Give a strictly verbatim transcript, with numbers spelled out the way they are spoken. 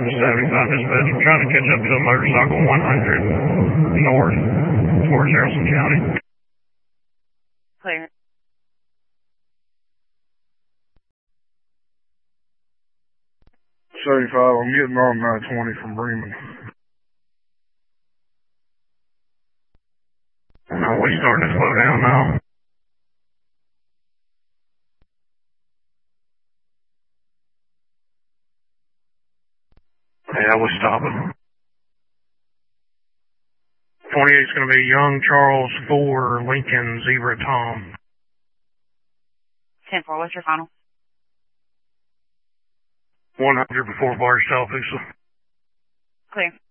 seventy-five dispatch. I'm trying to catch up to a motorcycle one hundred north towards Harrison County. Clear. seventy-five, I'm getting on nine twenty from Bremen. No, we starting to slow down now. Yeah, we're stopping. twenty-eight's going to be Young Charles four, Lincoln Zebra Tom. ten four, what's your final? one hundred before bar southeast. Clear.